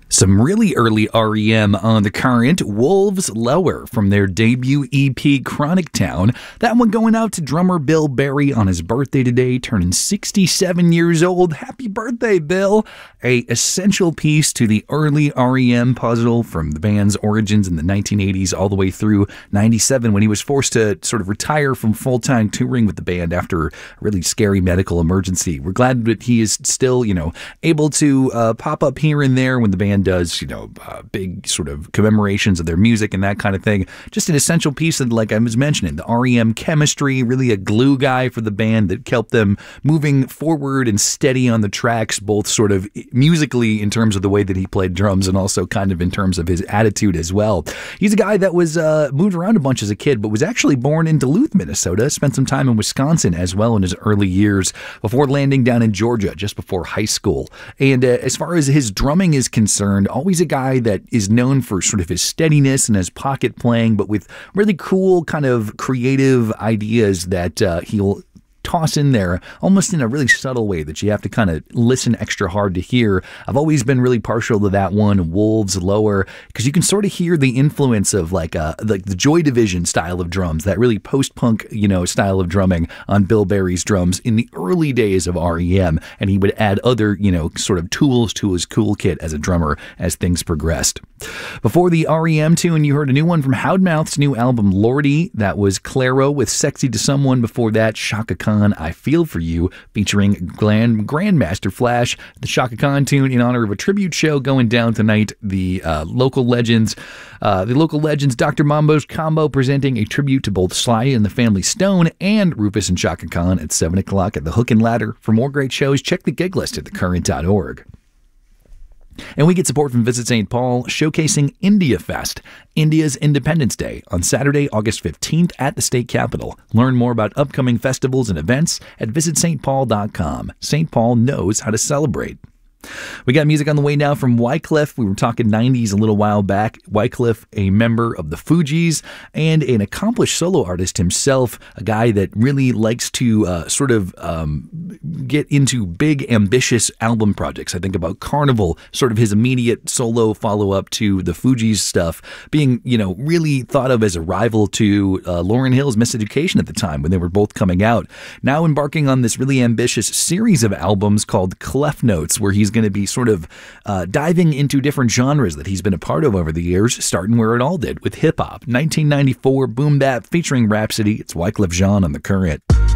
Some really early REM on the current. Wolves Lower from their debut EP, Chronic Town. That one going out to drummer Bill Berry on his birthday today, turning 67 years old. Happy birthday, Bill! A essential piece to the early REM puzzle from the band's origins in the 1980s all the way through 97 when he was forced to sort of retire from full-time touring with the band after a really scary medical emergency. We're glad that he is still, able to pop up here and there when the band does, big sort of commemorations of their music and that kind of thing. Just an essential piece of, like I was mentioning, the REM chemistry, really a glue guy for the band that kept them moving forward and steady on the tracks, both sort of musically in terms of the way that he played drums and also kind of in terms of his attitude as well. He's a guy that was moved around a bunch as a kid, but was actually born in Duluth, Minnesota, spent some time in Wisconsin as well in his early years before landing down in Georgia just before high school. And as far as his drumming is concerned, always a guy that is known for sort of his steadiness and his pocket playing, but with really cool kind of creative ideas that he'll toss in there almost in a really subtle way that you have to kind of listen extra hard to hear. I've always been really partial to that one, Wolves Lower, because you can sort of hear the influence of like the Joy Division style of drums, that really post-punk, style of drumming on Bill Berry's drums in the early days of REM, and he would add other, sort of tools to his cool kit as a drummer as things progressed. Before the REM tune, you heard a new one from Houndmouth's new album, Lordy. That was Clairo with Sexy to Someone. Before that, Chaka Khan, I Feel For You, featuring Grandmaster Flash. The Chaka Khan tune in honor of a tribute show going down tonight. The local legends, Dr. Mambo's Combo, presenting a tribute to both Sly and the Family Stone and Rufus and Chaka Khan at 7 o'clock at the Hook and Ladder. For more great shows, check the gig list at thecurrent.org. And we get support from Visit St. Paul, showcasing India Fest, India's Independence Day, on Saturday, August 15th at the state capitol. Learn more about upcoming festivals and events at visitstpaul.com. St. Paul knows how to celebrate. We got music on the way now from Wyclef. We were talking 90s a little while back. Wyclef, a member of the Fugees and an accomplished solo artist himself, a guy that really likes to get into big, ambitious album projects. I think about Carnival, sort of his immediate solo follow-up to the Fugees stuff, being, really thought of as a rival to Lauryn Hill's Miseducation at the time when they were both coming out. Now embarking on this really ambitious series of albums called Clef Notes, where he's going to be sort of diving into different genres that he's been a part of over the years, starting where it all did with hip-hop. 1994 boom bap featuring Rhapsody. It's Wyclef Jean on The Current.